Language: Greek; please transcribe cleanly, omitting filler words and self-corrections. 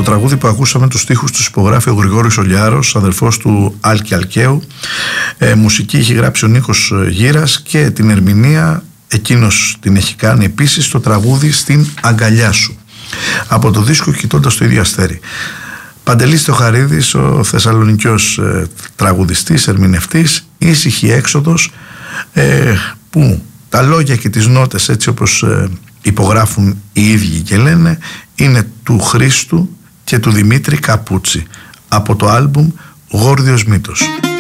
Το τραγούδι που ακούσαμε, τους στίχους τους υπογράφει ο Γρηγόρης Ολιάρος, αδερφός του Άλκη Αλκαίου. Μουσική έχει γράψει ο Νίκος Γύρας και την ερμηνεία εκείνος την έχει κάνει επίσης το τραγούδι «Στην αγκαλιά σου» από το δίσκο «Κοιτώντας το ίδιο αστέρι». Παντελής Θεοχαρίδης, ο Θεσσαλονικιός τραγουδιστής, ερμηνευτής, ήσυχη έξοδος, που τα λόγια και τις νότες, έτσι όπως υπογράφουν οι ίδιοι και λένε, είναι του Χρήστου και του Δημήτρη Καπούτσι από το άλμπουμ «Γόρδιος Μύτος».